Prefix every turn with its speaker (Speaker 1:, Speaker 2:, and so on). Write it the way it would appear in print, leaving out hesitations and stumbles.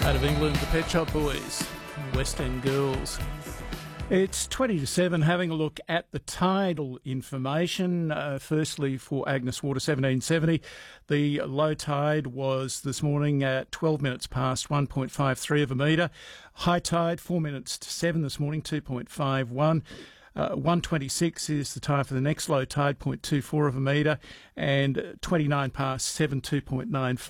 Speaker 1: Out of England, the Pet Shop Boys, West End Girls. It's 20 to 7, having a look at the tidal information. Firstly, for Agnes Water, 1770. The low tide was this morning at 12 minutes past 1.53 of a metre. High tide, 4 minutes to 7 this morning, 2.51. 1:26 is the time for the next low tide, 0.24 of a metre, and 29 past 7, 2.95.